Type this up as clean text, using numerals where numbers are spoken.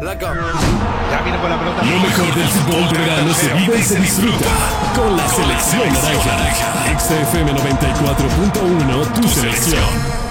Ya viene con la pelota. Lo mejor del fútbol de verano se vive y se disfruta con la selección naranja. XFM 94.1, tu selección.